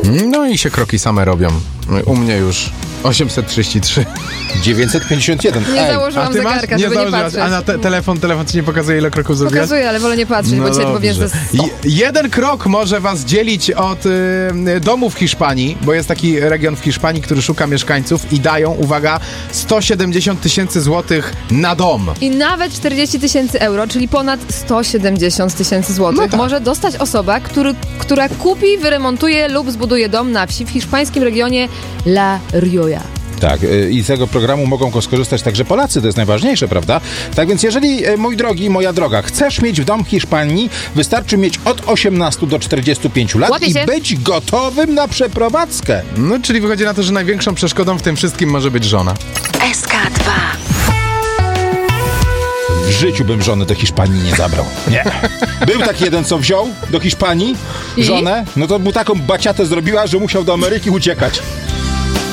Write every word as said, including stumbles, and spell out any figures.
No i się kroki same robią. U mnie już osiemset trzydzieści trzy. dziewięćset pięćdziesiąt jeden. Nie Ej, założyłam ty masz? zegarka, Nie żeby nie założyłaś. patrzeć. A na te- telefon, telefon ci nie pokazuje, ile kroków zrobiłaś? Pokazuję, ale wolę nie patrzeć, bo dzisiaj powiesz, że sto. Je- jeden krok może was dzielić od y, domu w Hiszpanii, bo jest taki region w Hiszpanii, który szuka mieszkańców i dają, uwaga, sto siedemdziesiąt tysięcy złotych na dom. I nawet czterdzieści tysięcy euro, czyli ponad sto siedemdziesiąt tysięcy złotych, No tak. może dostać osoba, który, która kupi, wyremontuje lub zbuduje dom na wsi w hiszpańskim regionie La Rioja. Tak, y, i z tego programu mogą skorzystać także Polacy, to jest najważniejsze, prawda? Tak więc jeżeli, y, mój drogi, moja droga, chcesz mieć w dom w Hiszpanii, wystarczy mieć od osiemnastu do czterdziestu pięciu lat Łapie i się. być gotowym na przeprowadzkę. No, czyli wychodzi na to, że największą przeszkodą w tym wszystkim może być żona. S K dwa. W życiu bym żony do Hiszpanii nie zabrał. Nie. Był taki jeden, co wziął do Hiszpanii I? żonę, no to mu taką baciatę zrobiła, że musiał do Ameryki uciekać.